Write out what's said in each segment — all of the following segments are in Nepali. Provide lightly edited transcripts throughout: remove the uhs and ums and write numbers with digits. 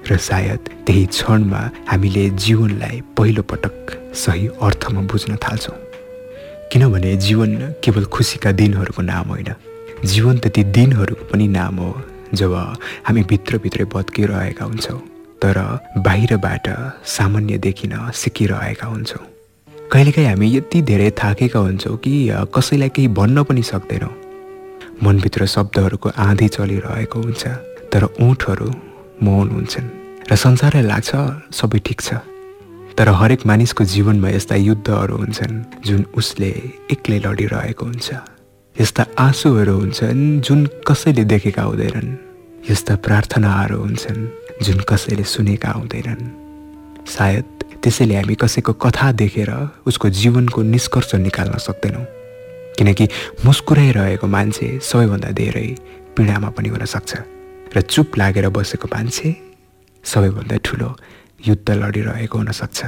र सायद त्यही क्षणमा हामीले जीवनलाई पहिलो पटक सही अर्थमा बुझ्न थाल्छौँ। किनभने जीवन केवल खुसीका दिनहरूको नाम होइन, जीवन त ती दिनहरूको पनि नाम हो जब हामी भित्रभित्रै भत्किरहेका हुन्छौँ तर बाहिरबाट सामान्य देखिन सिकिरहेका हुन्छौँ। कहिलेकाहीँ हामी यति धेरै थाकेका हुन्छौँ कि कसैलाई केही भन्न पनि सक्दैनौँ। मनभित्र शब्दहरूको आँधी चलिरहेको हुन्छ तर ओठहरू मौन हुन्छन् र संसारलाई लाग्छ सबै ठिक छ। तर हरेक मानिसको जीवनमा यस्ता युद्धहरू हुन्छन् जुन उसले एक्लै लडिरहेको हुन्छ। यस्ता आँसुहरू हुन्छन् जुन कसैले देखेका हुँदैनन्। यस्ता प्रार्थनाहरू हुन्छन् जुन कसैले सुनेका हुँदैनन्। सायद त्यसैले हामी कसैको कथा देखेर उसको जीवनको निष्कर्ष निकाल्न सक्दैनौँ, किनकि मुस्कुराइरहेको मान्छे सबैभन्दा धेरै पीडामा पनि हुन सक्छ र चुप लागेर बसेको मान्छे सबैभन्दा ठुलो युद्ध लडिरहेको हुन सक्छ।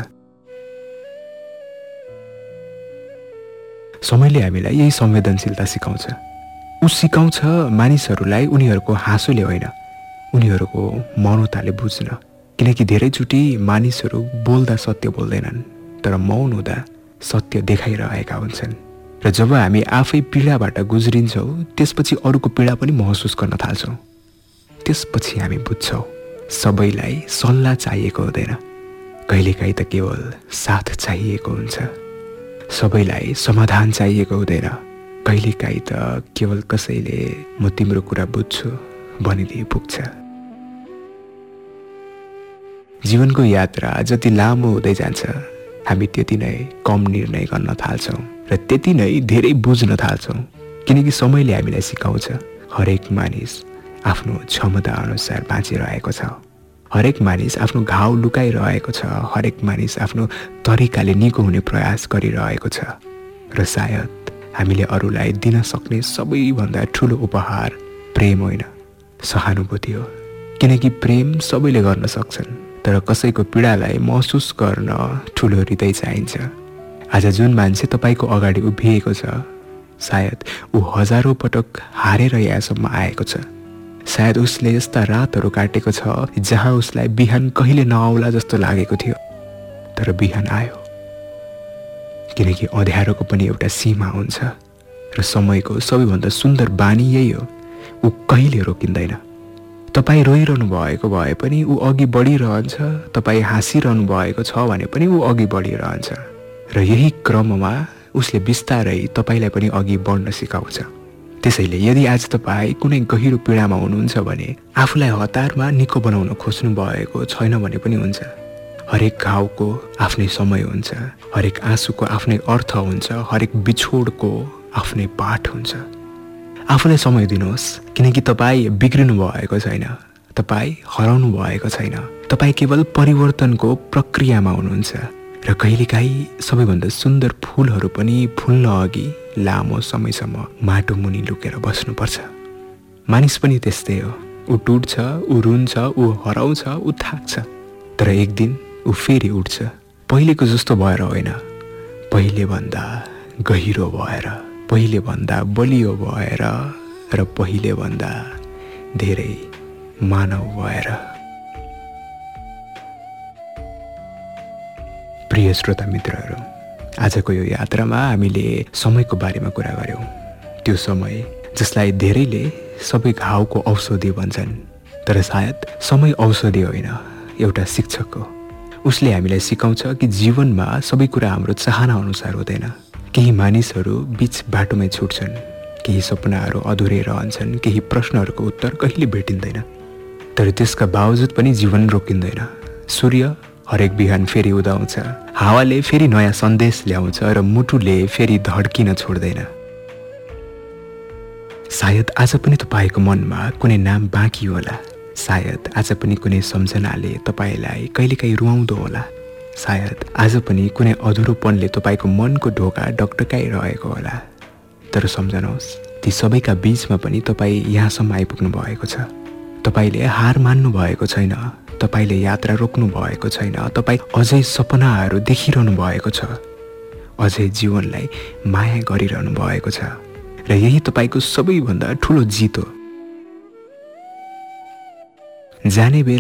समयले हामीलाई यही संवेदनशीलता सिकाउँछ। ऊ सिकाउँछ मानिसहरूलाई उनीहरूको हाँसोले होइन, उनीहरूको मौनताले बुझ्न। किनकि धेरैचोटि मानिसहरू बोल्दा सत्य बोल्दैनन् तर मौन हुँदा सत्य देखाइरहेका हुन्छन्। र जब हामी आफै पीडाबाट गुज्रिन्छौँ त्यसपछि अरूको पीडा पनि महसुस गर्न थाल्छौँ। त्यसपछि हामी बुझ्छौँ सबैलाई सल्लाह चाहिएको हुँदैन, कहिलेकाहीँ त केवल साथ चाहिएको हुन्छ। सबैलाई समाधान चाहिएको हुँदैन, कहिलेकाहीँ त केवल कसैले म तिम्रो कुरा बुझ्छु भनिदिए पुग्छ। जीवनको यात्रा जति लामो हुँदै जान्छ हामी त्यति नै कम निर्णय गर्न थाल्छौँ र त्यति नै धेरै बुझ्न थाल्छौँ। किनकि समयले हामीलाई सिकाउँछ हरेक मानिस आफ्नो क्षमता अनुसार बाँचिरहेको छ, हरेक मानिस आफ्नो घाउ लुकाइरहेको छ, हरेक मानिस आफ्नो तरिकाले निको हुने प्रयास गरिरहेको छ। र सायद हामीले अरूलाई दिन सक्ने सबैभन्दा ठुलो उपहार प्रेम होइन, सहानुभूति हो। किनकि प्रेम सबैले गर्न सक्छन् तर कसैको पीडालाई महसुस गर्न ठुलो हृदय चाहिन्छ। आज जुन मान्छे तपाईँको अगाडि उभिएको छ सायद ऊ हजारौँ पटक हारेर यहाँसम्म आएको छ। सायद उसले यस्ता रातहरू काटेको छ जहाँ उसलाई बिहान कहिले नआउला जस्तो लागेको थियो, तर बिहान आयो। किनकि अँध्यारोको पनि एउटा सीमा हुन्छ र समयको सबैभन्दा सुन्दर बानी यही हो, ऊ कहिले रोकिँदैन। तपाईँ रोइरहनु भएको भए पनि ऊ अघि बढिरहन्छ, तपाईँ हाँसिरहनु भएको छ भने पनि ऊ अघि बढिरहन्छ र यही क्रममा उसले बिस्तारै तपाईँलाई पनि अघि बढ्न सिकाउँछ। त्यसैले यदि आज तपाईँ कुनै गहिरो पीडामा हुनुहुन्छ भने आफूलाई हतारमा निको बनाउन खोज्नु भएको छैन भने पनि हुन्छ। हरेक घाउको आफ्नै समय हुन्छ, हरेक आँसुको आफ्नै अर्थ हुन्छ, हरेक बिछोडको आफ्नै पाठ हुन्छ। आफूलाई समय दिनुहोस्, किनकि तपाईँ बिग्रिनु भएको छैन, तपाईँ हराउनु भएको छैन, तपाईँ केवल परिवर्तनको प्रक्रियामा हुनुहुन्छ। र कहिलेकाहीँ सबैभन्दा सुन्दर फुलहरू पनि फुल्न अघि लामो समयसम्म माटो मुनि लुकेर बस्नुपर्छ। मानिस पनि त्यस्तै हो, ऊ टुट्छ, ऊ रुन्छ, ऊ हराउँछ, ऊ थाक्छ, तर एक दिन ऊ फेरि उठ्छ। पहिलेको जस्तो भएर होइन, पहिलेभन्दा गहिरो भएर, पहिलेभन्दा बलियो भएर र पहिलेभन्दा धेरै मानव भएर। प्रिय श्रोता मित्रहरू, आजको यो यात्रामा हामीले समयको बारेमा कुरा गऱ्यौँ। त्यो समय जसलाई धेरैले सबै घाउको औषधि भन्छन्, तर सायद समय औषधि होइन, एउटा शिक्षक हो। उसले हामीलाई सिकाउँछ कि जीवनमा सबै कुरा हाम्रो चाहना अनुसार हुँदैन। केही मानिसहरू बीच बाटोमै छुट्छन्, केही सपनाहरू अधुरै रहन्छन्, केही प्रश्नहरूको उत्तर कहिले भेटिँदैन, तर त्यसका बावजुद पनि जीवन रोकिँदैन। सूर्य हरेक बिहान फेरि उदाउँछ, हावाले फेरि नयाँ सन्देश ल्याउँछ र मुटुले फेरि धड्किन छोड्दैन। सायद आज पनि तपाईँको मनमा कुनै नाम बाँकी होला, सायद आज पनि कुनै सम्झनाले तपाईँलाई कहिलेकाहीँ रुवाउँदो होला, सायद आज पनि कुनै अधुरोपनले तपाईँको मनको ढोका डकडकाइरहेको होला। तर सम्झनुहोस्, ती सबैका बीचमा पनि तपाईँ यहाँसम्म आइपुग्नु भएको छ। तपाईँले हार मान्नु भएको छैन, तपाईँले यात्रा रोक्नु भएको छैन, तपाईँ अझै सपनाहरू देखिरहनु भएको छ, अझै जीवनलाई माया गरिरहनु भएको छ र यही तपाईँको सबैभन्दा ठुलो जित हो। जाने बेला